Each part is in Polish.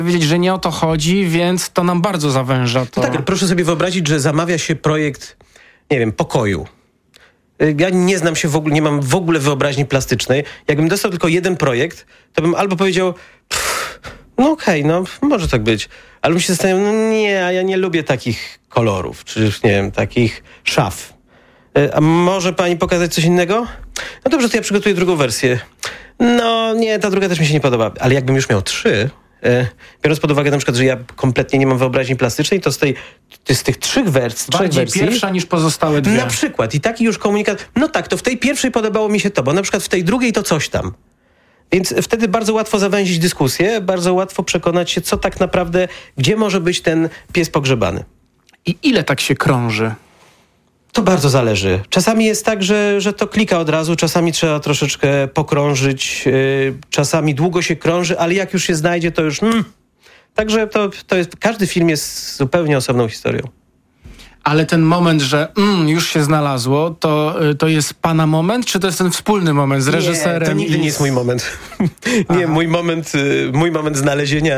powiedzieć, że nie o to chodzi, więc to nam bardzo zawęża to. No tak, proszę sobie wyobrazić, że zamawia się projekt, nie wiem, pokoju. Ja nie znam się w ogóle, nie mam w ogóle wyobraźni plastycznej. Jakbym dostał tylko jeden projekt, to bym albo powiedział, no okej, no może tak być. Albo bym się zastanawiał, no nie, a ja nie lubię takich kolorów, czy nie wiem, takich szaf. A może pani pokazać coś innego? No dobrze, to ja przygotuję drugą wersję. No nie, ta druga też mi się nie podoba. Ale jakbym już miał 3, biorąc pod uwagę na przykład, że ja kompletnie nie mam wyobraźni plastycznej, to z tych 3 wersji... Bardziej pierwsza niż pozostałe 2. Na przykład. I taki już komunikat... No tak, to w tej pierwszej podobało mi się to, bo na przykład w tej drugiej to coś tam. Więc wtedy bardzo łatwo zawęzić dyskusję, bardzo łatwo przekonać się, co tak naprawdę, gdzie może być ten pies pogrzebany. I ile tak się krąży? To bardzo zależy. Czasami jest tak, że to klika od razu, czasami trzeba troszeczkę pokrążyć, czasami długo się krąży, ale jak już się znajdzie, to już... Także to jest, każdy film jest zupełnie osobną historią. Ale ten moment, że już się znalazło, to jest pana moment, czy to jest ten wspólny moment z reżyserem? Nie, to nigdy nie jest mój moment. Nie, mój moment znalezienia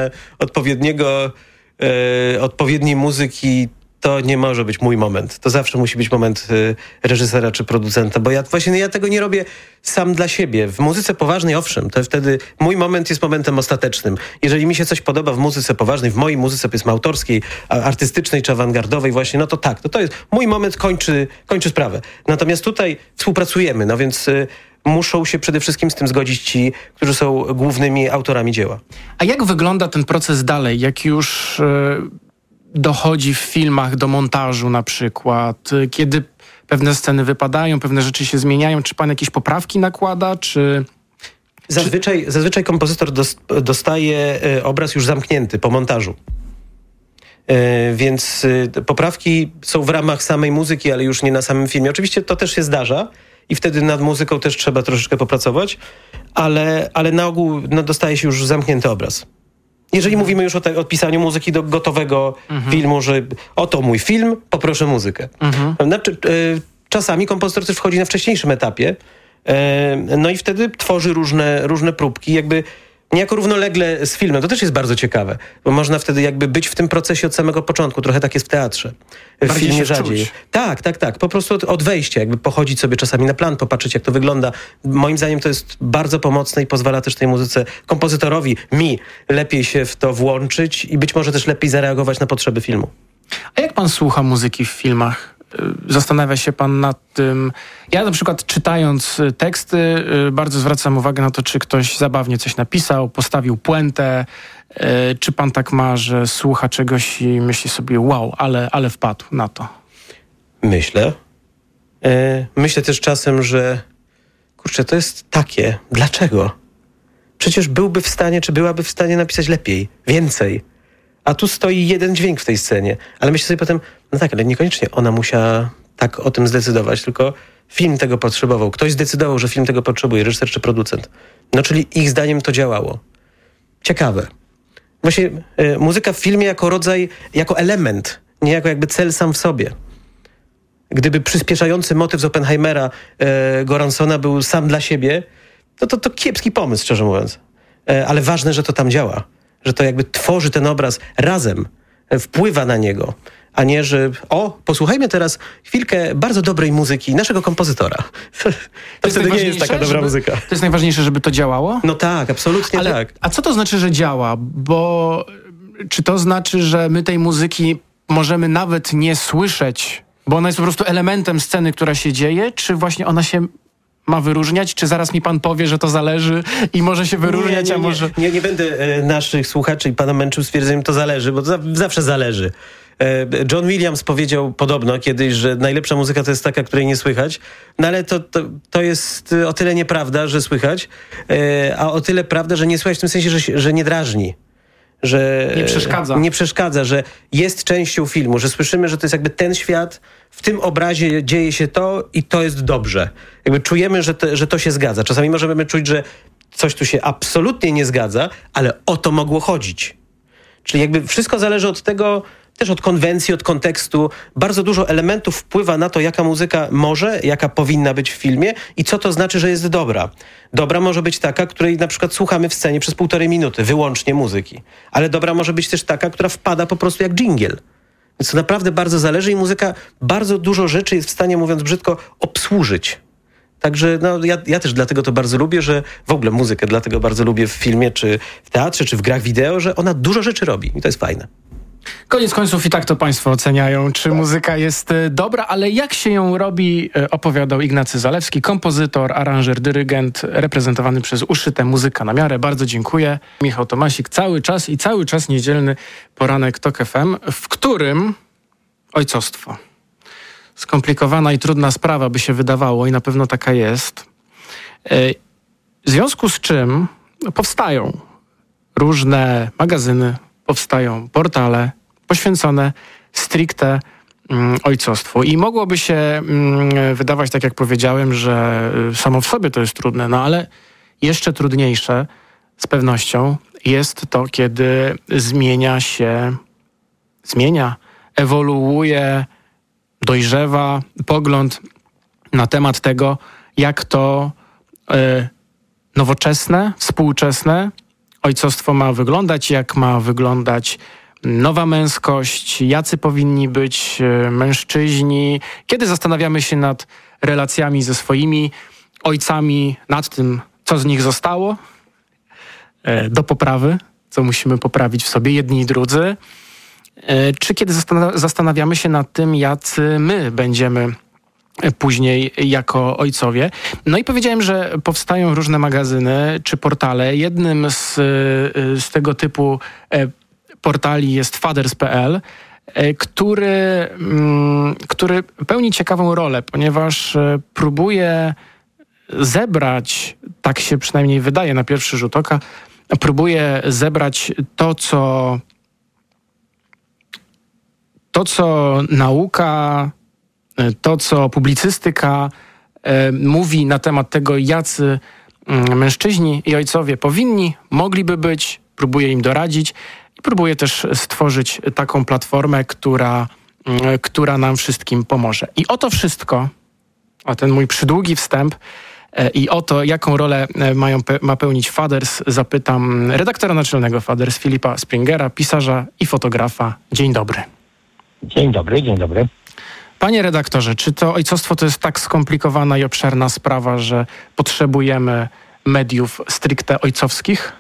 odpowiedniej muzyki to nie może być mój moment. To zawsze musi być moment reżysera czy producenta, bo ja tego nie robię sam dla siebie. W muzyce poważnej, owszem, to wtedy mój moment jest momentem ostatecznym. Jeżeli mi się coś podoba w muzyce poważnej, w mojej muzyce, powiedzmy autorskiej, artystycznej czy awangardowej właśnie, no to tak, to jest mój moment, kończy sprawę. Natomiast tutaj współpracujemy, no więc muszą się przede wszystkim z tym zgodzić ci, którzy są głównymi autorami dzieła. A jak wygląda ten proces dalej, jak już dochodzi w filmach do montażu na przykład, kiedy pewne sceny wypadają, pewne rzeczy się zmieniają, czy pan jakieś poprawki nakłada, czy... Zazwyczaj kompozytor dostaje obraz już zamknięty po montażu. Więc poprawki są w ramach samej muzyki, ale już nie na samym filmie. Oczywiście to też się zdarza i wtedy nad muzyką też trzeba troszeczkę popracować, ale na ogół dostaje się już zamknięty obraz. Jeżeli mówimy już o pisaniu muzyki do gotowego filmu, że oto mój film, poproszę muzykę. Znaczy, czasami kompozytor też wchodzi na wcześniejszym etapie, no i wtedy tworzy różne próbki, jakby niejako równolegle z filmem. To też jest bardzo ciekawe, bo można wtedy jakby być w tym procesie od samego początku. Trochę tak jest w teatrze. W filmie rzadziej. Tak. Po prostu od wejścia, jakby pochodzić sobie czasami na plan, popatrzeć jak to wygląda. Moim zdaniem to jest bardzo pomocne i pozwala też tej muzyce, kompozytorowi, lepiej się w to włączyć i być może też lepiej zareagować na potrzeby filmu. A jak pan słucha muzyki w filmach? Zastanawia się pan nad tym... Ja na przykład czytając teksty bardzo zwracam uwagę na to, czy ktoś zabawnie coś napisał, postawił puentę. Czy pan tak ma, że słucha czegoś i myśli sobie wow, ale wpadł na to? Myślę. Myślę też czasem, że kurczę, to jest takie. Dlaczego? Przecież byłby w stanie, czy byłaby w stanie napisać lepiej, więcej. A tu stoi jeden dźwięk w tej scenie. Ale myślę sobie potem, no tak, ale niekoniecznie ona musiała tak o tym zdecydować, tylko film tego potrzebował. Ktoś zdecydował, że film tego potrzebuje, reżyser czy producent. No czyli ich zdaniem to działało. Ciekawe. Właśnie muzyka w filmie jako rodzaj, jako element, nie jako jakby cel sam w sobie. Gdyby przyspieszający motyw z Oppenheimera Goransona był sam dla siebie, to kiepski pomysł, szczerze mówiąc. Ale ważne, że to tam działa. Że to jakby tworzy ten obraz razem, wpływa na niego, a nie, że posłuchajmy teraz chwilkę bardzo dobrej muzyki naszego kompozytora. To wtedy nie jest taka dobra muzyka. To jest najważniejsze, żeby to działało? No tak, absolutnie tak. A co to znaczy, że działa? Bo czy to znaczy, że my tej muzyki możemy nawet nie słyszeć, bo ona jest po prostu elementem sceny, która się dzieje, czy właśnie ona się ma wyróżniać? Czy zaraz mi pan powie, że to zależy i może się wyróżniać, a może... Nie będę naszych słuchaczy i pana męczył stwierdzeniem, to zależy, bo zawsze zależy. John Williams powiedział podobno kiedyś, że najlepsza muzyka to jest taka, której nie słychać, no ale to jest o tyle nieprawda, że słychać, a o tyle prawda, że nie słychać w tym sensie, że nie drażni. Że nie przeszkadza, że jest częścią filmu, że słyszymy, że to jest jakby ten świat, w tym obrazie dzieje się to i to jest dobrze. Jakby czujemy, że to się zgadza. Czasami możemy czuć, że coś tu się absolutnie nie zgadza, ale o to mogło chodzić. Czyli jakby wszystko zależy od tego, też od konwencji, od kontekstu. Bardzo dużo elementów wpływa na to, jaka muzyka może, jaka powinna być w filmie i co to znaczy, że jest dobra. Dobra może być taka, której na przykład słuchamy w scenie przez 1,5 minuty, wyłącznie muzyki. Ale dobra może być też taka, która wpada po prostu jak dżingiel. Więc to naprawdę bardzo zależy i muzyka bardzo dużo rzeczy jest w stanie, mówiąc brzydko, obsłużyć. Także ja też dlatego to bardzo lubię, że w ogóle muzykę dlatego bardzo lubię w filmie, czy w teatrze, czy w grach wideo, że ona dużo rzeczy robi i to jest fajne. Koniec końców i tak to państwo oceniają, czy muzyka jest dobra, ale jak się ją robi, opowiadał Ignacy Zalewski, kompozytor, aranżer, dyrygent, reprezentowany przez Uszyte Muzyka na Miarę. Bardzo dziękuję. Michał Tomasik, cały czas niedzielny poranek TOK FM, w którym ojcostwo. Skomplikowana i trudna sprawa by się wydawało i na pewno taka jest. W związku z czym powstają różne magazyny, powstają portale poświęcone stricte ojcostwu. I mogłoby się wydawać, tak jak powiedziałem, że samo w sobie to jest trudne, no ale jeszcze trudniejsze z pewnością jest to, kiedy ewoluuje, dojrzewa pogląd na temat tego, jak to nowoczesne, współczesne ojcostwo ma wyglądać, jak ma wyglądać nowa męskość, jacy powinni być mężczyźni. Kiedy zastanawiamy się nad relacjami ze swoimi ojcami, nad tym, co z nich zostało, do poprawy, co musimy poprawić w sobie jedni i drudzy, czy kiedy zastanawiamy się nad tym, jacy my będziemy później jako ojcowie. No i powiedziałem, że powstają różne magazyny czy portale. Jednym z tego typu portali jest fathers.pl, który pełni ciekawą rolę, ponieważ próbuje zebrać, tak się przynajmniej wydaje na pierwszy rzut oka, próbuje zebrać to, co nauka, to, co publicystyka mówi na temat tego, jacy mężczyźni i ojcowie mogliby być, próbuje im doradzić i próbuje też stworzyć taką platformę, która nam wszystkim pomoże. I o to wszystko, o ten mój przydługi wstęp i o to, jaką rolę ma pełnić Fathers, zapytam redaktora naczelnego Fathers Filipa Springera, pisarza i fotografa. Dzień dobry. Dzień dobry. Panie redaktorze, czy to ojcostwo to jest tak skomplikowana i obszerna sprawa, że potrzebujemy mediów stricte ojcowskich?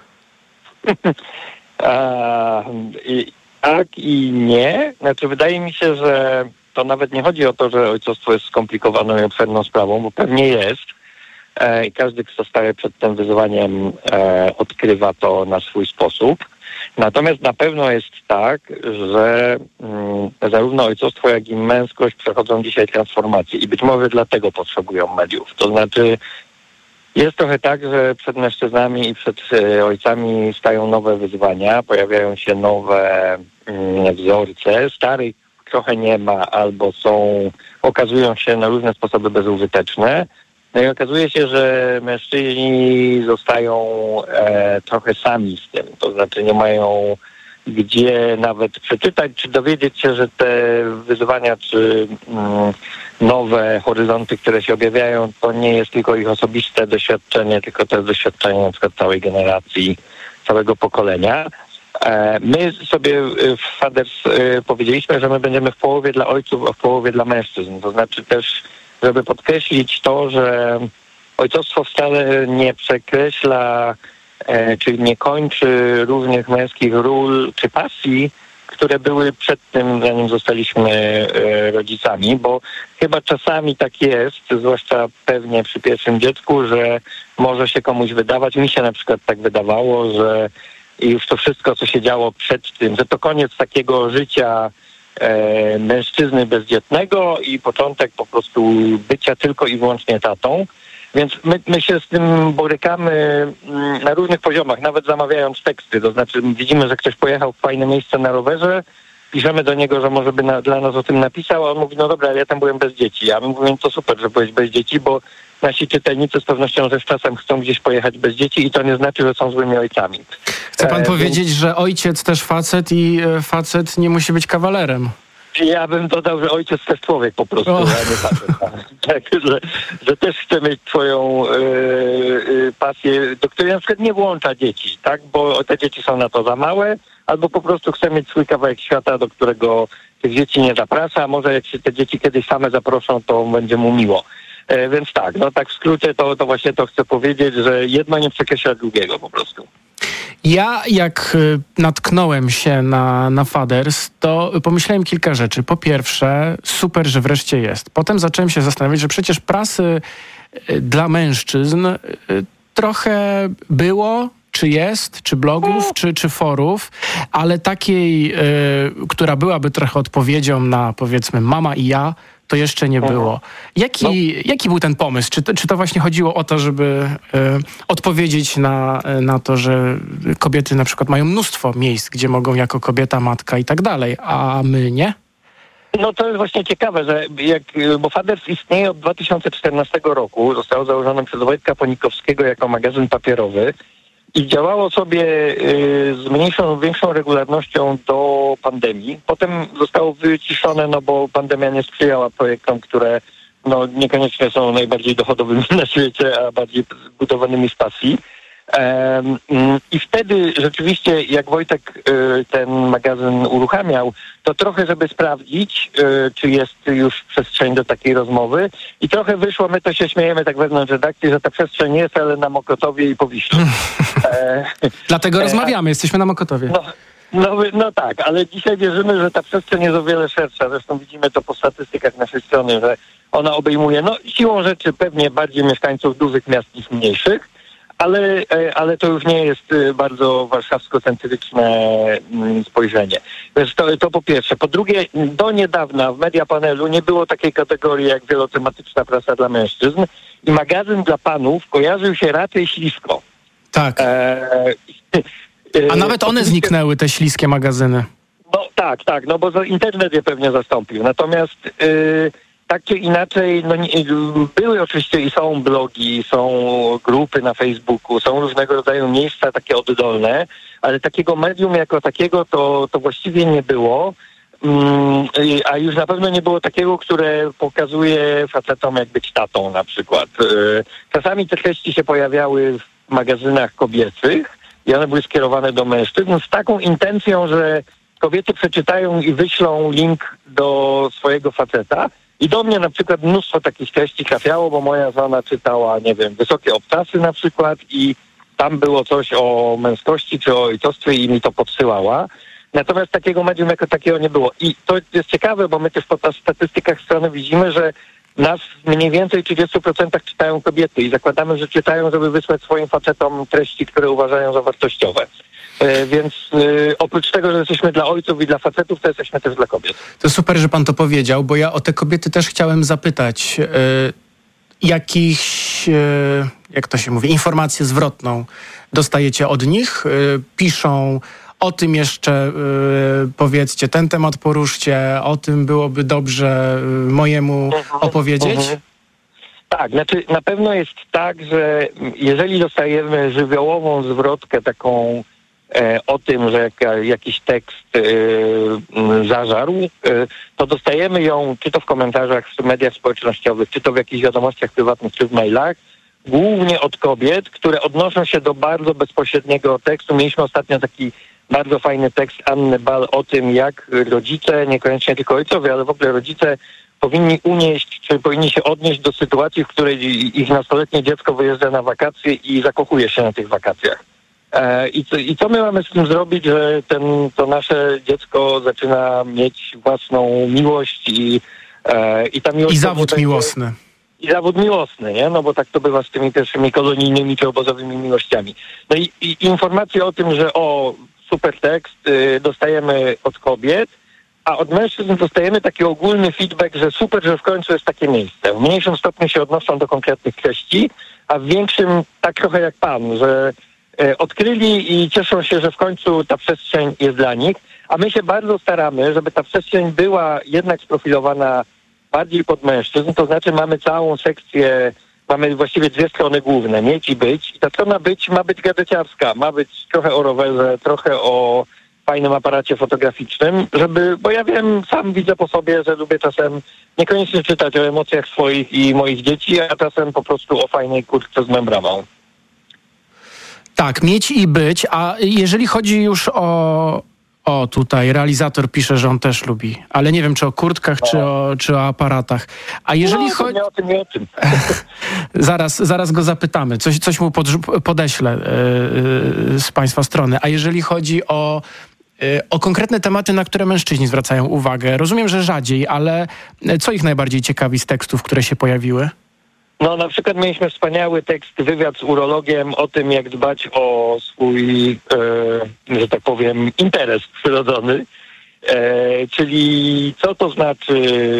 Tak i nie. Znaczy, wydaje mi się, że to nawet nie chodzi o to, że ojcostwo jest skomplikowaną i obszerną sprawą, bo pewnie jest. I każdy, kto staje przed tym wyzwaniem, odkrywa to na swój sposób. Natomiast na pewno jest tak, że zarówno ojcostwo, jak i męskość przechodzą dzisiaj transformację i być może dlatego potrzebują mediów. To znaczy jest trochę tak, że przed mężczyznami i przed ojcami stają nowe wyzwania, pojawiają się nowe wzorce, starych trochę nie ma albo okazują się na różne sposoby bezużyteczne. No i okazuje się, że mężczyźni zostają trochę sami z tym. To znaczy nie mają gdzie nawet przeczytać, czy dowiedzieć się, że te wyzwania, czy nowe horyzonty, które się objawiają, to nie jest tylko ich osobiste doświadczenie, tylko to jest doświadczenie na przykład całej generacji, całego pokolenia. My sobie w Fathers powiedzieliśmy, że my będziemy w połowie dla ojców, a w połowie dla mężczyzn. To znaczy też, żeby podkreślić to, że ojcostwo wcale nie przekreśla czy nie kończy różnych męskich ról czy pasji, które były przed tym, zanim zostaliśmy rodzicami, bo chyba czasami tak jest, zwłaszcza pewnie przy pierwszym dziecku, że może się komuś wydawać, mi się na przykład tak wydawało, że już to wszystko, co się działo przed tym, że to koniec takiego życia mężczyzny bezdzietnego i początek po prostu bycia tylko i wyłącznie tatą. Więc my się z tym borykamy na różnych poziomach, nawet zamawiając teksty. To znaczy widzimy, że ktoś pojechał w fajne miejsce na rowerze, piszemy do niego, że może by dla nas o tym napisał, a on mówi, no dobra, ale ja tam byłem bez dzieci. A my mówimy, to super, że byłeś bez dzieci, bo nasi czytelnicy z pewnością ze czasem chcą gdzieś pojechać bez dzieci i to nie znaczy, że są złymi ojcami. Chce pan powiedzieć, że ojciec też facet i facet nie musi być kawalerem? Ja bym dodał, że ojciec też człowiek po prostu, a nie facet. Tak, że też chce mieć swoją pasję, do której na przykład nie włącza dzieci, tak? Bo te dzieci są na to za małe, albo po prostu chce mieć swój kawałek świata, do którego tych dzieci nie zaprasza, a może jak się te dzieci kiedyś same zaproszą, to będzie mu miło. Więc tak, no tak w skrócie to właśnie to chcę powiedzieć, że jedno nie przekreśla drugiego po prostu. Ja jak natknąłem się na Fathers, to pomyślałem kilka rzeczy. Po pierwsze, super, że wreszcie jest. Potem zacząłem się zastanawiać, że przecież prasy dla mężczyzn trochę było, czy jest, czy blogów, czy forów, ale takiej, która byłaby trochę odpowiedzią na, powiedzmy, mama i ja, to jeszcze nie było. Jaki był ten pomysł? Czy to właśnie chodziło o to, żeby odpowiedzieć na to, że kobiety na przykład mają mnóstwo miejsc, gdzie mogą jako kobieta, matka i tak dalej, a my nie? No to jest właśnie ciekawe, że bo Fathers istnieje od 2014 roku, zostało założone przez Wojtka Ponikowskiego jako magazyn papierowy i działało sobie z mniejszą lub większą regularnością do pandemii. Potem zostało wyciszone, no bo pandemia nie sprzyjała projektom, które no niekoniecznie są najbardziej dochodowymi na świecie, a bardziej zbudowanymi z pasji. I wtedy rzeczywiście, jak Wojtek ten magazyn uruchamiał, to trochę, żeby sprawdzić, czy jest już przestrzeń do takiej rozmowy i trochę wyszło, my to się śmiejemy tak wewnątrz redakcji, że ta przestrzeń jest, ale na Mokotowie i Powiślu. Dlatego rozmawiamy, jesteśmy na Mokotowie. No tak, ale dzisiaj wierzymy, że ta przestrzeń jest o wiele szersza. Zresztą widzimy to po statystykach naszej strony, że ona obejmuje, no siłą rzeczy pewnie bardziej mieszkańców dużych miast niż mniejszych, ale to już nie jest bardzo warszawsko-centryczne spojrzenie. Więc to po pierwsze. Po drugie, do niedawna w Mediapanelu nie było takiej kategorii jak wielotematyczna prasa dla mężczyzn i magazyn dla panów kojarzył się raczej ślisko. Tak. A nawet one zniknęły, te śliskie magazyny. No tak, no bo internet je pewnie zastąpił. Natomiast tak czy inaczej, no, były oczywiście i są blogi, są grupy na Facebooku, są różnego rodzaju miejsca takie oddolne, ale takiego medium jako takiego to właściwie nie było. A już na pewno nie było takiego, które pokazuje facetom, jak być tatą na przykład. Czasami te treści się pojawiały w magazynach kobiecych i one były skierowane do mężczyzn z taką intencją, że kobiety przeczytają i wyślą link do swojego faceta. I do mnie na przykład mnóstwo takich treści trafiało, bo moja żona czytała, nie wiem, Wysokie obcasy na przykład i tam było coś o męskości czy o ojcostwie i mi to podsyłała. Natomiast takiego medium jako takiego nie było. I to jest ciekawe, bo my też po statystykach strony widzimy, że nas mniej więcej 30% czytają kobiety i zakładamy, że czytają, żeby wysłać swoim facetom treści, które uważają za wartościowe. Więc oprócz tego, że jesteśmy dla ojców i dla facetów, to jesteśmy też dla kobiet. To super, że pan to powiedział, bo ja o te kobiety też chciałem zapytać. Jak to się mówi, informację zwrotną dostajecie od nich? Piszą o tym jeszcze, powiedzcie, ten temat poruszcie, o tym byłoby dobrze mojemu opowiedzieć? Tak, znaczy na pewno jest tak, że jeżeli dostajemy żywiołową zwrotkę taką o tym, że jakiś tekst zażarł, to dostajemy ją czy to w komentarzach w mediach społecznościowych, czy to w jakichś wiadomościach prywatnych, czy w mailach, głównie od kobiet, które odnoszą się do bardzo bezpośredniego tekstu. Mieliśmy ostatnio taki bardzo fajny tekst Anny Bal o tym, jak rodzice, niekoniecznie tylko ojcowie, ale w ogóle rodzice powinni unieść, czy powinni się odnieść do sytuacji, w której ich nastoletnie dziecko wyjeżdża na wakacje i zakochuje się na tych wakacjach. I co my mamy z tym zrobić, że to nasze dziecko zaczyna mieć własną miłość i ta miłość... I zawód miłosny. I zawód miłosny, nie? No bo tak to bywa z tymi pierwszymi kolonijnymi czy obozowymi miłościami. No i informacje o tym, że super tekst dostajemy od kobiet, a od mężczyzn dostajemy taki ogólny feedback, że super, że w końcu jest takie miejsce. W mniejszym stopniu się odnoszą do konkretnych treści, a w większym tak trochę jak pan, że odkryli i cieszą się, że w końcu ta przestrzeń jest dla nich. A my się bardzo staramy, żeby ta przestrzeń była jednak sprofilowana bardziej pod mężczyzn, to znaczy mamy całą sekcję, mamy właściwie dwie strony główne, mieć i być. I ta strona być ma być gadżeciarska, ma być trochę o rowerze, trochę o fajnym aparacie fotograficznym, bo ja wiem, sam widzę po sobie, że lubię czasem niekoniecznie czytać o emocjach swoich i moich dzieci, a czasem po prostu o fajnej kurtce z membramą. Tak, mieć i być, a jeżeli chodzi już o, tutaj realizator pisze, że on też lubi, ale nie wiem, czy o kurtkach, czy o aparatach. A jeżeli chodzi... Nie o tym. Zaraz go zapytamy. Coś mu podeślę z państwa strony. A jeżeli chodzi o konkretne tematy, na które mężczyźni zwracają uwagę, rozumiem, że rzadziej, ale co ich najbardziej ciekawi z tekstów, które się pojawiły? No, na przykład mieliśmy wspaniały tekst, wywiad z urologiem o tym, jak dbać o swój, że tak powiem, interes przyrodzony. Czyli co to znaczy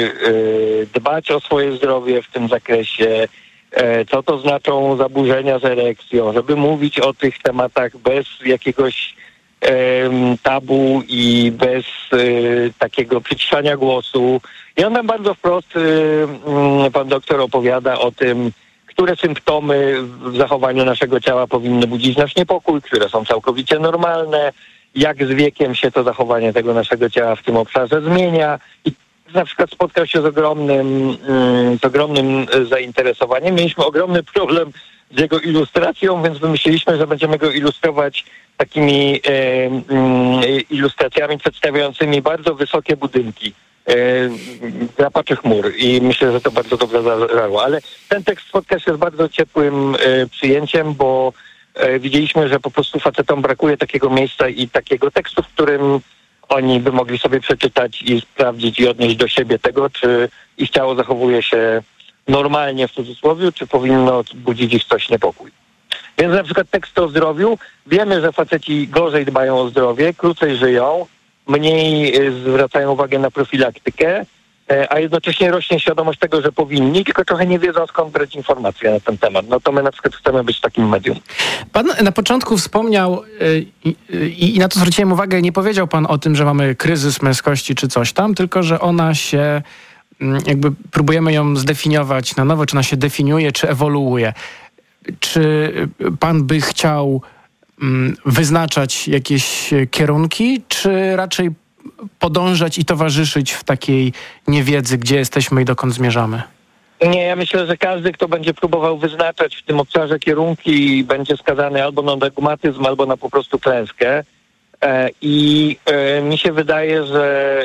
dbać o swoje zdrowie w tym zakresie, co to znaczą zaburzenia z erekcją, żeby mówić o tych tematach bez jakiegoś tabu i bez takiego przyciszania głosu. I on nam bardzo wprost, pan doktor, opowiada o tym, które symptomy w zachowaniu naszego ciała powinny budzić nasz niepokój, które są całkowicie normalne, jak z wiekiem się to zachowanie tego naszego ciała w tym obszarze zmienia. I na przykład spotkał się z ogromnym zainteresowaniem. Mieliśmy ogromny problem z jego ilustracją, więc wymyśliliśmy, że będziemy go ilustrować takimi ilustracjami przedstawiającymi bardzo wysokie budynki, drapaczy chmur, i myślę, że to bardzo dobrze zagrało. Ale ten tekst spotka się z bardzo ciepłym przyjęciem, bo widzieliśmy, że po prostu facetom brakuje takiego miejsca i takiego tekstu, w którym oni by mogli sobie przeczytać i sprawdzić i odnieść do siebie tego, czy ich ciało zachowuje się normalnie w cudzysłowie, czy powinno budzić ich coś niepokój. Więc na przykład tekst o zdrowiu. Wiemy, że faceci gorzej dbają o zdrowie, krócej żyją, mniej zwracają uwagę na profilaktykę, a jednocześnie rośnie świadomość tego, że powinni, tylko trochę nie wiedzą, skąd brać informacje na ten temat. No to my na przykład chcemy być takim medium. Pan na początku wspomniał i na to zwróciłem uwagę, nie powiedział pan o tym, że mamy kryzys męskości czy coś tam, tylko że ona się, jakby próbujemy ją zdefiniować na nowo, czy ona się definiuje, czy ewoluuje. Czy pan by chciał wyznaczać jakieś kierunki, czy raczej podążać i towarzyszyć w takiej niewiedzy, gdzie jesteśmy i dokąd zmierzamy? Nie, ja myślę, że każdy, kto będzie próbował wyznaczać w tym obszarze kierunki, będzie skazany albo na dogmatyzm, albo na po prostu klęskę. I mi się wydaje, że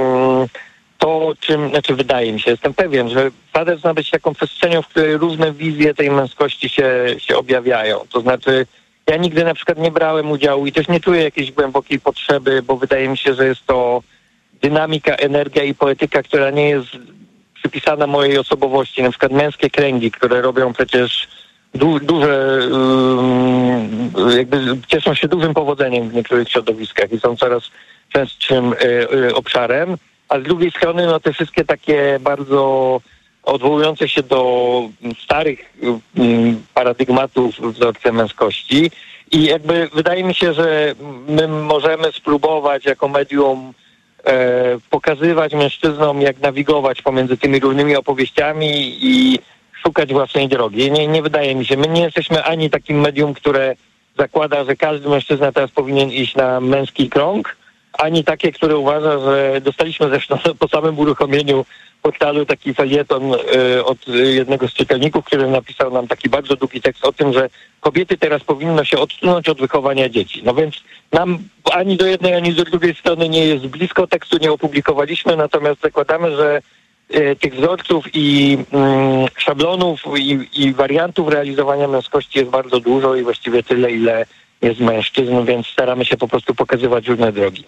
wydaje mi się, jestem pewien, że facet ma być taką przestrzenią, w której różne wizje tej męskości się objawiają. To znaczy, ja nigdy na przykład nie brałem udziału i też nie czuję jakiejś głębokiej potrzeby, bo wydaje mi się, że jest to dynamika, energia i poetyka, która nie jest przypisana mojej osobowości. Na przykład męskie kręgi, które robią przecież duże, jakby cieszą się dużym powodzeniem w niektórych środowiskach i są coraz częstszym obszarem. A z drugiej strony, no te wszystkie takie bardzo odwołujące się do starych paradygmatów wzorce męskości. I jakby wydaje mi się, że my możemy spróbować jako medium pokazywać mężczyznom, jak nawigować pomiędzy tymi różnymi opowieściami i szukać własnej drogi. Nie wydaje mi się. My nie jesteśmy ani takim medium, które zakłada, że każdy mężczyzna teraz powinien iść na męski krąg, ani takie, które uważa, że dostaliśmy zresztą po samym uruchomieniu portalu taki felieton od jednego z czytelników, który napisał nam taki bardzo długi tekst o tym, że kobiety teraz powinno się odsunąć od wychowania dzieci. No więc nam ani do jednej, ani do drugiej strony nie jest blisko, tekstu nie opublikowaliśmy, natomiast zakładamy, że tych wzorców i szablonów i wariantów realizowania męskości jest bardzo dużo i właściwie tyle, ile jest mężczyzn, więc staramy się po prostu pokazywać różne drogi.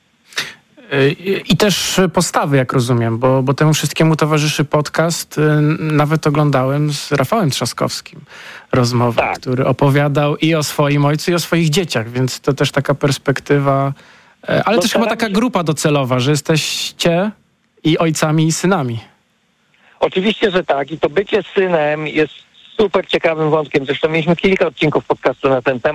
I też postawy, jak rozumiem, bo temu wszystkiemu towarzyszy podcast. Nawet oglądałem z Rafałem Trzaskowskim rozmowę, tak, który opowiadał i o swoim ojcu, i o swoich dzieciach, więc to też taka perspektywa, ale też chyba taka grupa docelowa, że jesteście i ojcami, i synami. Oczywiście, że tak. I to bycie synem jest super ciekawym wątkiem. Zresztą mieliśmy kilka odcinków podcastu na ten temat.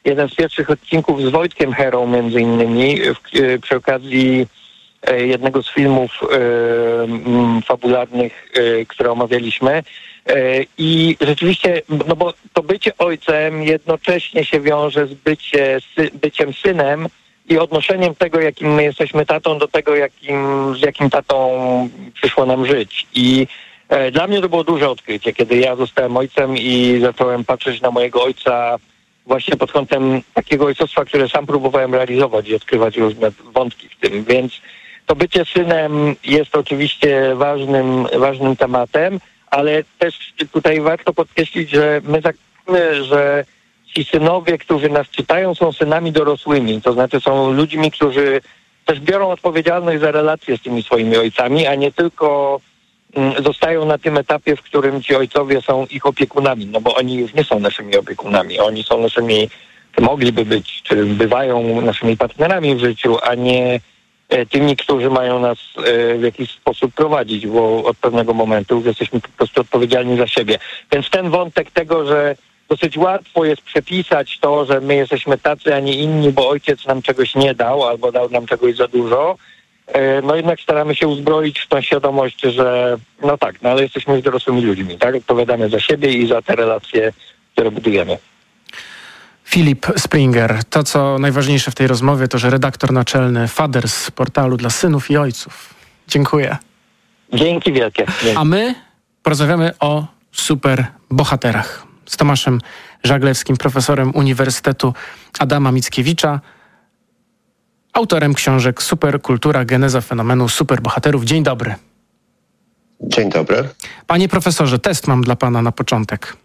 jeden z pierwszych odcinków z Wojtkiem Herą między innymi przy okazji jednego z filmów fabularnych, które omawialiśmy. I rzeczywiście, no bo to bycie ojcem jednocześnie się wiąże z byciem synem i odnoszeniem tego, jakim my jesteśmy tatą, do tego, z jakim tatą przyszło nam żyć. I dla mnie to było duże odkrycie, kiedy ja zostałem ojcem i zacząłem patrzeć na mojego ojca właśnie pod kątem takiego ojcostwa, które sam próbowałem realizować i odkrywać różne wątki w tym. Więc to bycie synem jest oczywiście ważnym tematem, ale też tutaj warto podkreślić, że my że ci synowie, którzy nas czytają, są synami dorosłymi. To znaczy są ludźmi, którzy też biorą odpowiedzialność za relacje z tymi swoimi ojcami, a nie tylko zostają na tym etapie, w którym ci ojcowie są ich opiekunami, no bo oni już nie są naszymi opiekunami. Oni są mogliby być, czy bywają naszymi partnerami w życiu, a nie tymi, którzy mają nas w jakiś sposób prowadzić, bo od pewnego momentu jesteśmy po prostu odpowiedzialni za siebie. Więc ten wątek tego, że dosyć łatwo jest przepisać to, że my jesteśmy tacy, a nie inni, bo ojciec nam czegoś nie dał albo dał nam czegoś za dużo, no jednak staramy się uzbroić w tą świadomość, że no tak, no ale jesteśmy już dorosłymi ludźmi, tak? Odpowiadamy za siebie i za te relacje, które budujemy. Filip Springer. To, co najważniejsze w tej rozmowie, to, że redaktor naczelny Fathers, portalu dla synów i ojców. Dziękuję. Dzięki wielkie. Dzięki. A my porozmawiamy o superbohaterach z Tomaszem Żaglewskim, profesorem Uniwersytetu Adama Mickiewicza, autorem książek Superkultura, geneza fenomenu superbohaterów. Dzień dobry. Dzień dobry. Panie profesorze, test mam dla pana na początek.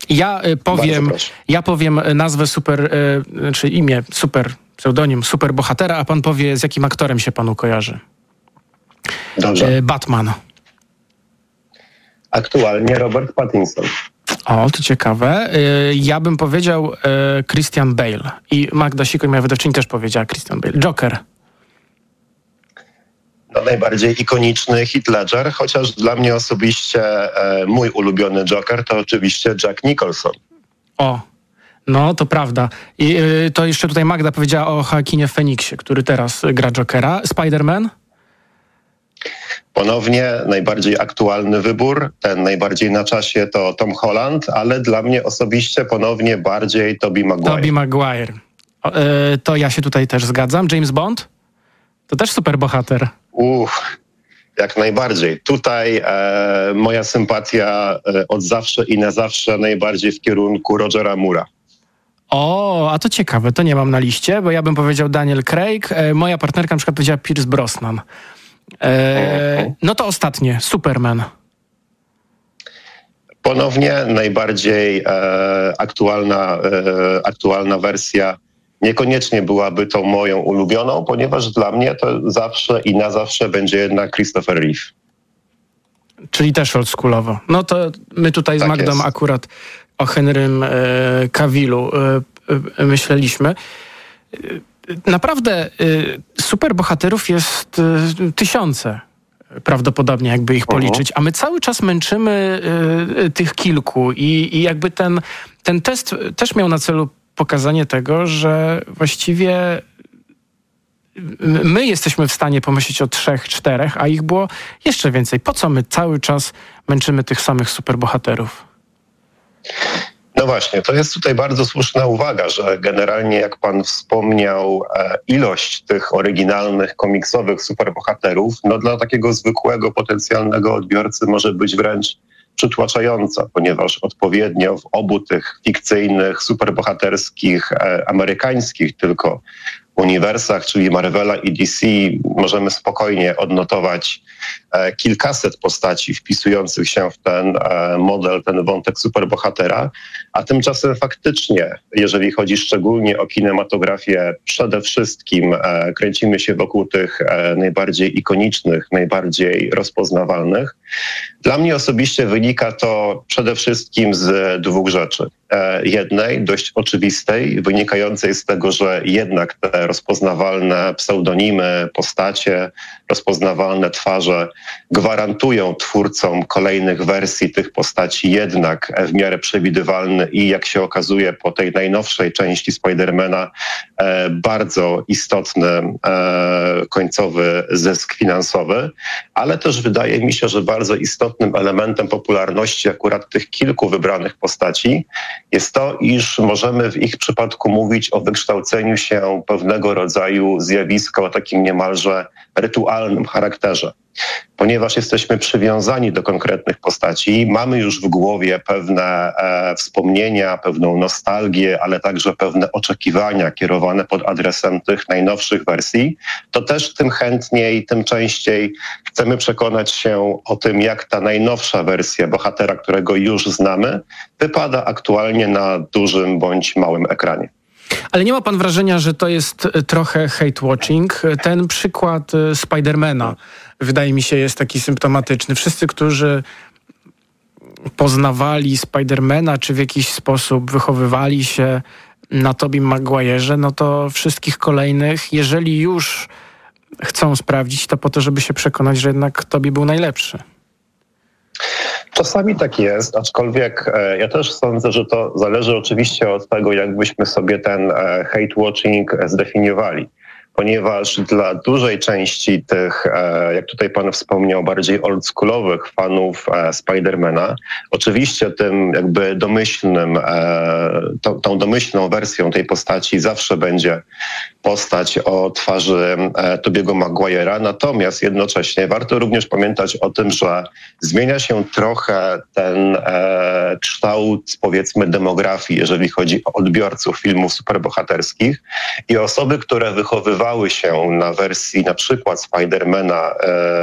Ja powiem nazwę czy imię pseudonim superbohatera, a pan powie, z jakim aktorem się panu kojarzy. Dobrze. Batman. Aktualnie Robert Pattinson. O, to ciekawe. Ja bym powiedział Christian Bale. I Magda Sikoń, moja wydawczyni, też powiedziała Christian Bale. Joker. No, najbardziej ikoniczny Heath Ledger, chociaż dla mnie osobiście mój ulubiony Joker to oczywiście Jack Nicholson. O, no to prawda. I to jeszcze tutaj Magda powiedziała o Joaquinie Phoenixie, który teraz gra Jokera. Spider-Man? Ponownie najbardziej aktualny wybór, ten najbardziej na czasie to Tom Holland, ale dla mnie osobiście ponownie bardziej Tobey Maguire. Tobey Maguire. To ja się tutaj też zgadzam. James Bond? To też superbohater. Jak najbardziej. Tutaj moja sympatia od zawsze i na zawsze najbardziej w kierunku Rogera Moore'a. O, a to ciekawe, to nie mam na liście, bo ja bym powiedział Daniel Craig. Moja partnerka na przykład powiedziała Pierce Brosnan. No to ostatnie, Superman. Ponownie najbardziej aktualna wersja. Niekoniecznie byłaby tą moją ulubioną, ponieważ dla mnie to zawsze i na zawsze będzie jednak Christopher Reeve. Czyli też oldschoolowo. No to my tutaj z Magdą jest. Akurat o Henrym Cavillu myśleliśmy. Naprawdę superbohaterów jest tysiące prawdopodobnie, jakby ich policzyć, a my cały czas męczymy tych kilku i jakby ten test też miał na celu pokazanie tego, że właściwie my jesteśmy w stanie pomyśleć o 3, 4, a ich było jeszcze więcej. Po co my cały czas męczymy tych samych superbohaterów? No właśnie, to jest tutaj bardzo słuszna uwaga, że generalnie jak pan wspomniał, ilość tych oryginalnych, komiksowych superbohaterów, no dla takiego zwykłego, potencjalnego odbiorcy może być wręcz przytłaczająca, ponieważ odpowiednio w obu tych fikcyjnych, superbohaterskich, amerykańskich tylko uniwersach, czyli Marvela i DC, możemy spokojnie odnotować kilkaset postaci wpisujących się w ten model, ten wątek superbohatera, a tymczasem faktycznie, jeżeli chodzi szczególnie o kinematografię, przede wszystkim kręcimy się wokół tych najbardziej ikonicznych, najbardziej rozpoznawalnych. Dla mnie osobiście wynika to przede wszystkim z dwóch rzeczy. Jednej, dość oczywistej, wynikającej z tego, że jednak te rozpoznawalne pseudonimy, postacie, rozpoznawalne twarze gwarantują twórcom kolejnych wersji tych postaci jednak w miarę przewidywalny i jak się okazuje po tej najnowszej części Spidermana bardzo istotny końcowy zysk finansowy, ale też wydaje mi się, że bardzo istotnym elementem popularności akurat tych kilku wybranych postaci jest to, iż możemy w ich przypadku mówić o wykształceniu się pewnego rodzaju zjawiska o takim niemalże rytualnym charakterze. Ponieważ jesteśmy przywiązani do konkretnych postaci, mamy już w głowie pewne wspomnienia, pewną nostalgię, ale także pewne oczekiwania kierowane pod adresem tych najnowszych wersji, to też tym chętniej, tym częściej chcemy przekonać się o tym, jak ta najnowsza wersja bohatera, którego już znamy, wypada aktualnie na dużym bądź małym ekranie. Ale nie ma pan wrażenia, że to jest trochę hate-watching? Ten przykład Spidermana, wydaje mi się, jest taki symptomatyczny. Wszyscy, którzy poznawali Spidermana, czy w jakiś sposób wychowywali się na Tobey Maguire'ze, no to wszystkich kolejnych, jeżeli już chcą sprawdzić, to po to, żeby się przekonać, że jednak Tobey był najlepszy. Czasami tak jest, aczkolwiek ja też sądzę, że to zależy oczywiście od tego, jak byśmy sobie ten hate-watching zdefiniowali. Ponieważ dla dużej części tych, jak tutaj pan wspomniał, bardziej oldschoolowych fanów Spidermana, oczywiście tym jakby domyślnym, tą domyślną wersją tej postaci zawsze będzie postać o twarzy Tobey'ego Maguire'a, natomiast jednocześnie warto również pamiętać o tym, że zmienia się trochę ten kształt, powiedzmy, demografii, jeżeli chodzi o odbiorców filmów superbohaterskich i osoby, które wychowywały się na wersji na przykład Spidermana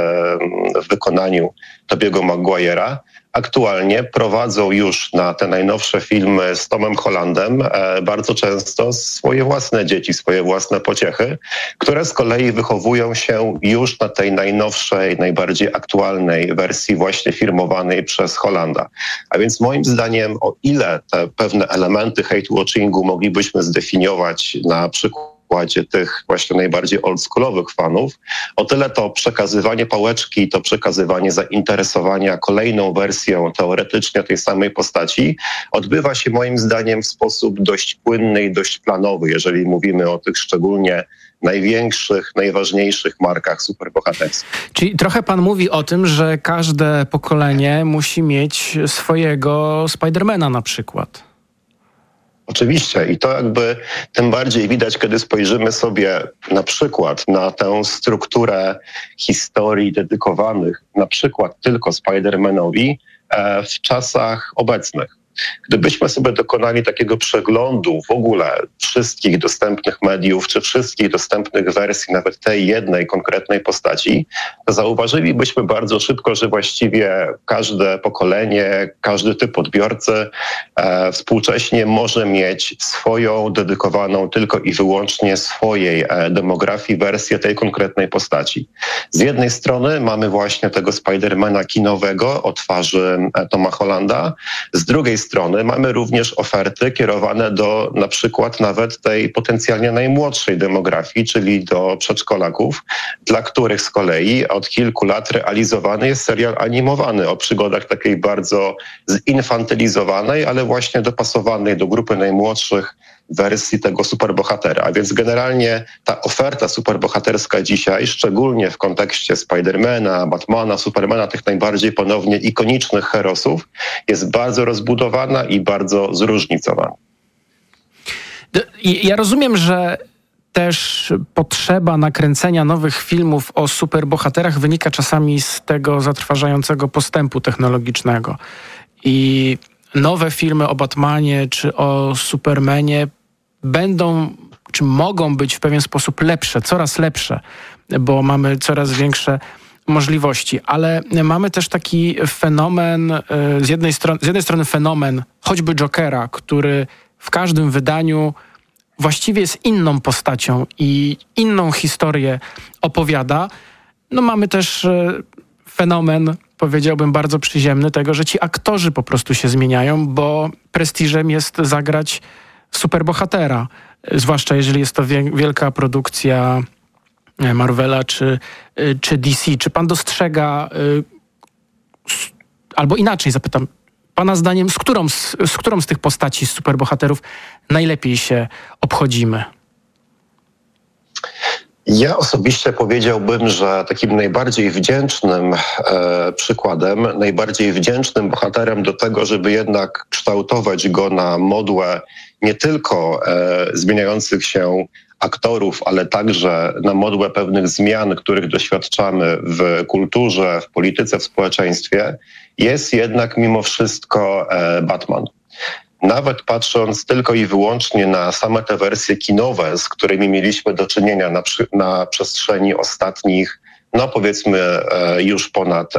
w wykonaniu Tobey'ego Maguire'a, aktualnie prowadzą już na te najnowsze filmy z Tomem Hollandem bardzo często swoje własne dzieci, swoje własne pociechy, które z kolei wychowują się już na tej najnowszej, najbardziej aktualnej wersji właśnie firmowanej przez Hollanda. A więc moim zdaniem, o ile te pewne elementy hate-watchingu moglibyśmy zdefiniować na przykładzie tych właśnie najbardziej oldschoolowych fanów, o tyle to przekazywanie pałeczki, to przekazywanie zainteresowania kolejną wersją teoretycznie tej samej postaci odbywa się moim zdaniem w sposób dość płynny i dość planowy, jeżeli mówimy o tych szczególnie największych, najważniejszych markach superbohaterskich. Czyli trochę pan mówi o tym, że każde pokolenie musi mieć swojego Spidermana na przykład. Oczywiście i to jakby tym bardziej widać, kiedy spojrzymy sobie na przykład na tę strukturę historii dedykowanych na przykład tylko Spider-Manowi w czasach obecnych. Gdybyśmy sobie dokonali takiego przeglądu w ogóle wszystkich dostępnych mediów, czy wszystkich dostępnych wersji, nawet tej jednej konkretnej postaci, to zauważylibyśmy bardzo szybko, że właściwie każde pokolenie, każdy typ odbiorcy współcześnie może mieć swoją dedykowaną tylko i wyłącznie swojej demografii wersję tej konkretnej postaci. Z jednej strony mamy właśnie tego Spidermana kinowego o twarzy Toma Hollanda, z drugiej strony mamy również oferty kierowane do na przykład nawet tej potencjalnie najmłodszej demografii, czyli do przedszkolaków, dla których z kolei od kilku lat realizowany jest serial animowany o przygodach takiej bardzo zinfantylizowanej, ale właśnie dopasowanej do grupy najmłodszych wersji tego superbohatera. A więc generalnie ta oferta superbohaterska dzisiaj, szczególnie w kontekście Spidermana, Batmana, Supermana, tych najbardziej ponownie ikonicznych herosów, jest bardzo rozbudowana i bardzo zróżnicowana. Ja rozumiem, że też potrzeba nakręcenia nowych filmów o superbohaterach wynika czasami z tego zatrważającego postępu technologicznego. I nowe filmy o Batmanie czy o Supermanie będą, czy mogą być w pewien sposób lepsze, coraz lepsze, bo mamy coraz większe możliwości. Ale mamy też taki fenomen, z jednej strony fenomen choćby Jokera, który w każdym wydaniu właściwie jest inną postacią i inną historię opowiada. No mamy też fenomen, powiedziałbym, bardzo przyziemny tego, że ci aktorzy po prostu się zmieniają, bo prestiżem jest zagrać superbohatera. Zwłaszcza jeżeli jest to wielka produkcja Marvela czy DC. Czy pan dostrzega, albo inaczej zapytam, pana zdaniem, z którą z tych postaci, z superbohaterów najlepiej się obchodzimy? Ja osobiście powiedziałbym, że takim najbardziej wdzięcznym przykładem, najbardziej wdzięcznym bohaterem do tego, żeby jednak kształtować go na modłę nie tylko zmieniających się aktorów, ale także na modłę pewnych zmian, których doświadczamy w kulturze, w polityce, w społeczeństwie, jest jednak mimo wszystko Batman. Nawet patrząc tylko i wyłącznie na same te wersje kinowe, z którymi mieliśmy do czynienia na przestrzeni ostatnich, powiedzmy już ponad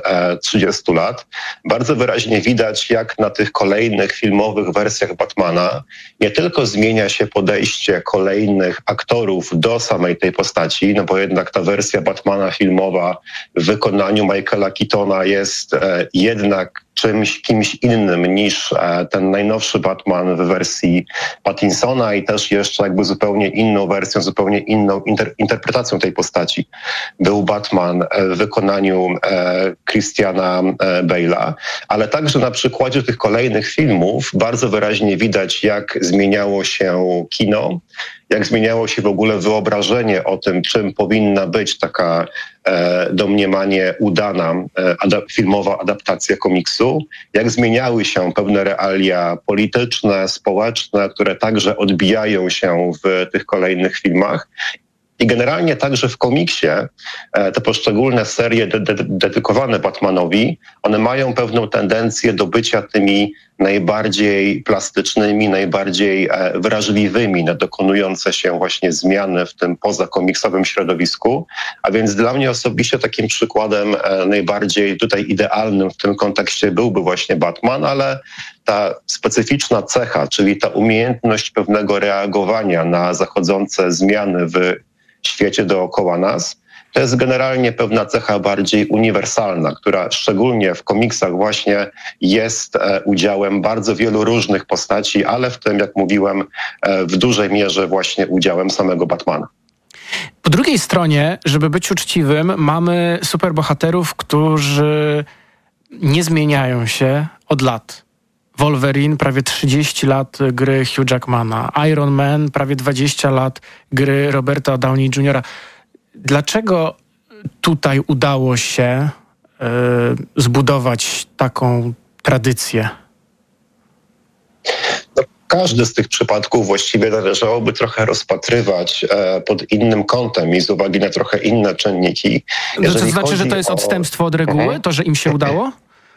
30 lat, bardzo wyraźnie widać, jak na tych kolejnych filmowych wersjach Batmana nie tylko zmienia się podejście kolejnych aktorów do samej tej postaci, bo jednak ta wersja Batmana filmowa w wykonaniu Michaela Keatona jest jednak kimś innym niż ten najnowszy Batman w wersji Pattinsona i też jeszcze jakby zupełnie inną wersją, zupełnie inną interpretacją tej postaci. Był Batman w wykonaniu Christiana Bale'a, ale także na przykładzie tych kolejnych filmów bardzo wyraźnie widać, jak zmieniało się kino, jak zmieniało się w ogóle wyobrażenie o tym, czym powinna być taka domniemanie udana filmowa adaptacja komiksu, jak zmieniały się pewne realia polityczne, społeczne, które także odbijają się w tych kolejnych filmach. I generalnie także w komiksie te poszczególne serie dedykowane Batmanowi, one mają pewną tendencję do bycia tymi najbardziej plastycznymi, najbardziej wrażliwymi na dokonujące się właśnie zmiany w tym pozakomiksowym środowisku. A więc dla mnie osobiście takim przykładem najbardziej tutaj idealnym w tym kontekście byłby właśnie Batman, ale ta specyficzna cecha, czyli ta umiejętność pewnego reagowania na zachodzące zmiany w świecie dookoła nas, to jest generalnie pewna cecha bardziej uniwersalna, która szczególnie w komiksach właśnie jest udziałem bardzo wielu różnych postaci, ale w tym, jak mówiłem, w dużej mierze właśnie udziałem samego Batmana. Po drugiej stronie, żeby być uczciwym, mamy superbohaterów, którzy nie zmieniają się od lat. Wolverine, prawie 30 lat gry Hugh Jackmana. Iron Man, prawie 20 lat gry Roberta Downey Jr. Dlaczego tutaj udało się zbudować taką tradycję? Każdy z tych przypadków właściwie należałoby trochę rozpatrywać pod innym kątem i z uwagi na trochę inne czynniki. To znaczy, że to jest odstępstwo od reguły? To, że im się udało?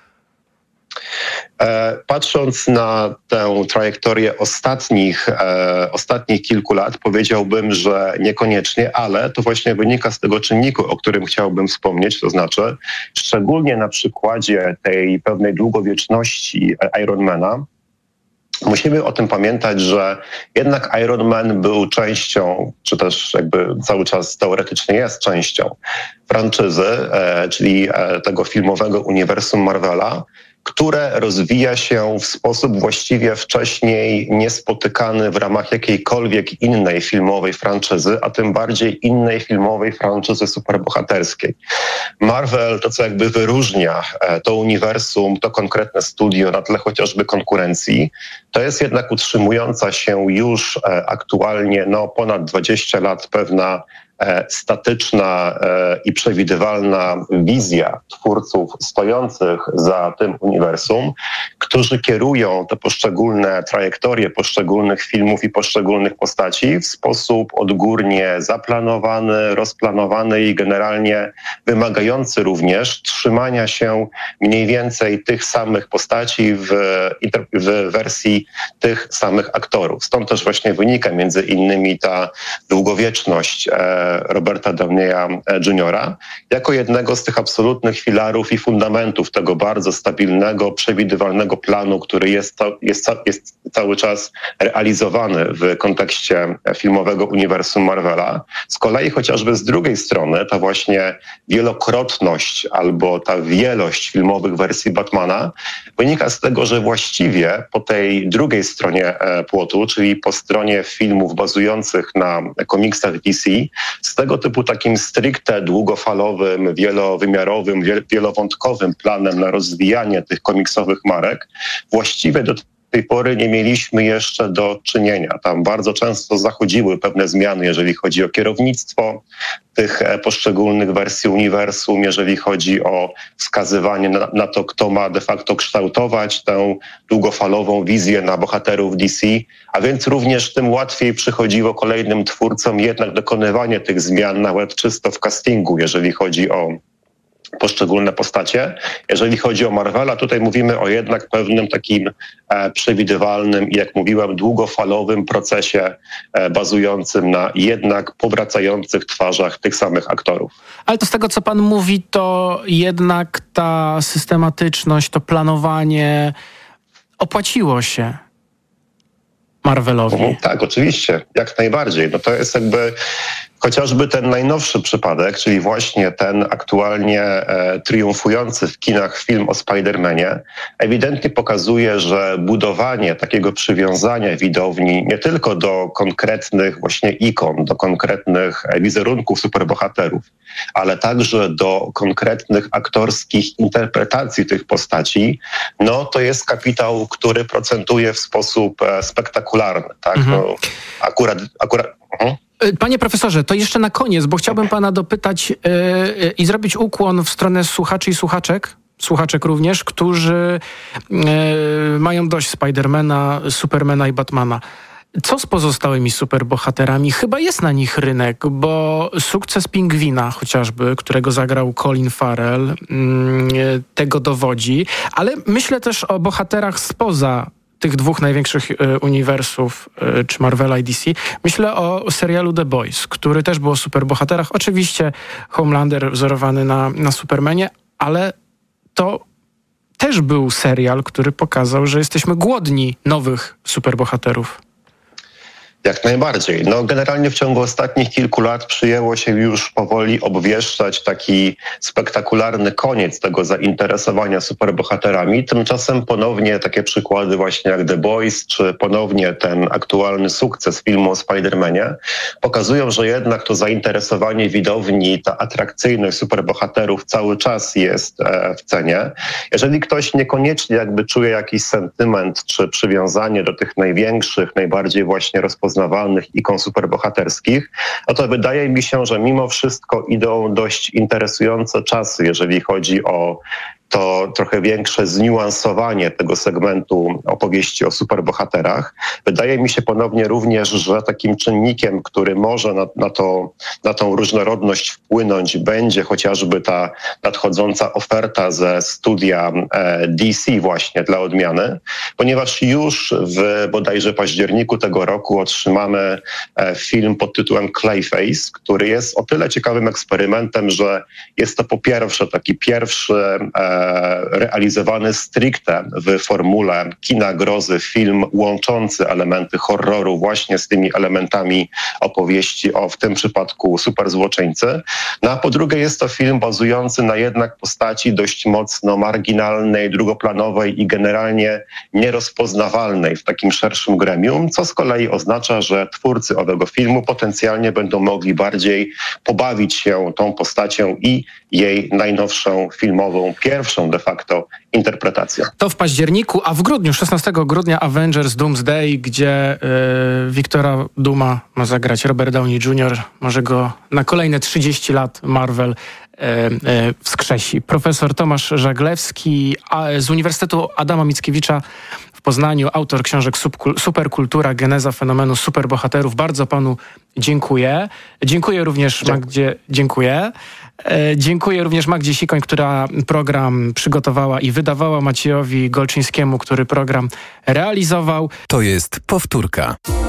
Patrząc na tę trajektorię ostatnich kilku lat, powiedziałbym, że niekoniecznie, ale to właśnie wynika z tego czynniku, o którym chciałbym wspomnieć, to znaczy szczególnie na przykładzie tej pewnej długowieczności Ironmana, musimy o tym pamiętać, że jednak Iron Man był częścią, czy też jakby cały czas teoretycznie jest częścią franczyzy, czyli tego filmowego uniwersum Marvela, które rozwija się w sposób właściwie wcześniej niespotykany w ramach jakiejkolwiek innej filmowej franczyzy, a tym bardziej innej filmowej franczyzy superbohaterskiej. Marvel, to co jakby wyróżnia to uniwersum, to konkretne studio na tle chociażby konkurencji, to jest jednak utrzymująca się już aktualnie ponad 20 lat pewna statyczna i przewidywalna wizja twórców stojących za tym uniwersum, którzy kierują te poszczególne trajektorie poszczególnych filmów i poszczególnych postaci w sposób odgórnie zaplanowany, rozplanowany i generalnie wymagający również trzymania się mniej więcej tych samych postaci w wersji tych samych aktorów. Stąd też właśnie wynika między innymi ta długowieczność Roberta Downeya Jr. jako jednego z tych absolutnych filarów i fundamentów tego bardzo stabilnego, przewidywalnego planu, który jest cały czas realizowany w kontekście filmowego uniwersum Marvela. Z kolei chociażby z drugiej strony ta właśnie wielokrotność albo ta wielość filmowych wersji Batmana wynika z tego, że właściwie po tej drugiej stronie płotu, czyli po stronie filmów bazujących na komiksach DC, z tego typu takim stricte długofalowym, wielowymiarowym, wielowątkowym planem na rozwijanie tych komiksowych marek właściwie do tej pory nie mieliśmy jeszcze do czynienia. Tam bardzo często zachodziły pewne zmiany, jeżeli chodzi o kierownictwo tych poszczególnych wersji uniwersum, jeżeli chodzi o wskazywanie na to, kto ma de facto kształtować tę długofalową wizję na bohaterów DC, a więc również tym łatwiej przychodziło kolejnym twórcom jednak dokonywanie tych zmian, nawet czysto w castingu, jeżeli chodzi o poszczególne postacie. Jeżeli chodzi o Marvela, tutaj mówimy o jednak pewnym takim przewidywalnym i, jak mówiłem, długofalowym procesie bazującym na jednak powracających twarzach tych samych aktorów. Ale to z tego, co pan mówi, to jednak ta systematyczność, to planowanie opłaciło się Marvelowi. Tak, oczywiście, jak najbardziej. No to jest jakby chociażby ten najnowszy przypadek, czyli właśnie ten aktualnie triumfujący w kinach film o Spider-Manie, ewidentnie pokazuje, że budowanie takiego przywiązania widowni nie tylko do konkretnych właśnie ikon, do konkretnych wizerunków superbohaterów, ale także do konkretnych aktorskich interpretacji tych postaci, no to jest kapitał, który procentuje w sposób spektakularny. Tak? No, akurat. Panie profesorze, to jeszcze na koniec, bo chciałbym pana dopytać i zrobić ukłon w stronę słuchaczy i słuchaczek również, którzy mają dość Spidermana, Supermana i Batmana. Co z pozostałymi superbohaterami? Chyba jest na nich rynek, bo sukces Pingwina chociażby, którego zagrał Colin Farrell, tego dowodzi, ale myślę też o bohaterach spoza tych dwóch największych uniwersów, czy Marvela i DC. Myślę o serialu The Boys, który też był o superbohaterach. Oczywiście Homelander wzorowany na Supermanie, ale to też był serial, który pokazał, że jesteśmy głodni nowych superbohaterów. Jak najbardziej. No, generalnie w ciągu ostatnich kilku lat przyjęło się już powoli obwieszczać taki spektakularny koniec tego zainteresowania superbohaterami. Tymczasem ponownie takie przykłady właśnie jak The Boys, czy ponownie ten aktualny sukces filmu o Spider-Manie pokazują, że jednak to zainteresowanie widowni, ta atrakcyjność superbohaterów cały czas jest w cenie. Jeżeli ktoś niekoniecznie jakby czuje jakiś sentyment czy przywiązanie do tych największych, najbardziej właśnie rozpoznawalnych ikon superbohaterskich, no to wydaje mi się, że mimo wszystko idą dość interesujące czasy, jeżeli chodzi o to trochę większe zniuansowanie tego segmentu opowieści o superbohaterach. Wydaje mi się ponownie również, że takim czynnikiem, który może na tą różnorodność wpłynąć, będzie chociażby ta nadchodząca oferta ze studia DC właśnie dla odmiany, ponieważ już w bodajże październiku tego roku otrzymamy film pod tytułem Clayface, który jest o tyle ciekawym eksperymentem, że jest to po pierwsze taki pierwszy realizowany stricte w formule kina grozy film łączący elementy horroru właśnie z tymi elementami opowieści o w tym przypadku superzłoczyńcy. No a po drugie jest to film bazujący na jednak postaci dość mocno marginalnej, drugoplanowej i generalnie nierozpoznawalnej w takim szerszym gremium, co z kolei oznacza, że twórcy owego filmu potencjalnie będą mogli bardziej pobawić się tą postacią i jej najnowszą filmową, pierwszą de facto interpretacją. To w październiku, a w grudniu, 16 grudnia Avengers Doomsday, gdzie Wiktora Dooma ma zagrać Robert Downey Jr. Może go na kolejne 30 lat Marvel wskrzesi. Profesor Tomasz Żaglewski z Uniwersytetu Adama Mickiewicza w Poznaniu, autor książek Superkultura, geneza fenomenu superbohaterów. Bardzo panu dziękuję. Dziękuję również Dziękuję również Magdzie Sikoń, która program przygotowała i wydawała, Maciejowi Golczyńskiemu, który program realizował. To jest powtórka.